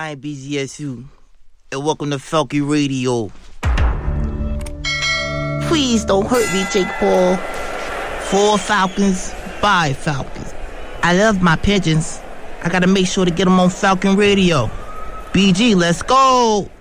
I'm BZSU, and welcome to Falcon Radio. Please don't hurt me, Jake Paul. For Falcons, by Falcons. I love my pigeons. I gotta make sure to get them on Falcon Radio. BG, let's go!